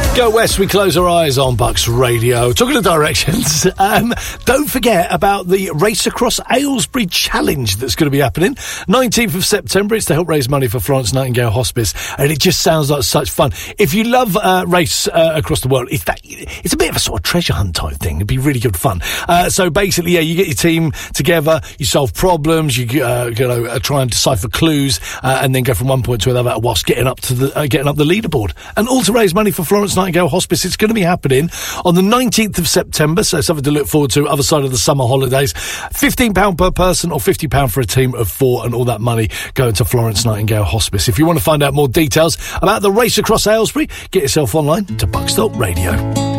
Go west, we close our eyes on Bucks Radio. Talking of directions, don't forget about the Race Across Aylesbury Challenge that's going to be happening 19th of September. It's to help raise money for Florence Nightingale Hospice, and it just sounds like such fun. If you love race across the world, it's a bit of a sort of treasure hunt type thing. It'd be really good fun. So basically, yeah, you get your team together, you solve problems, you try and decipher clues, and then go from one point to another whilst getting up the leaderboard, and all to raise money for Florence Nightingale Hospice. It's going to be happening on the 19th of September, so something to look forward to other side of the summer holidays. £15 per person or £50 for a team of 4, and all that money going to Florence Nightingale Hospice. If you want to find out more details about the Race Across Aylesbury, get yourself online to Bucks.radio.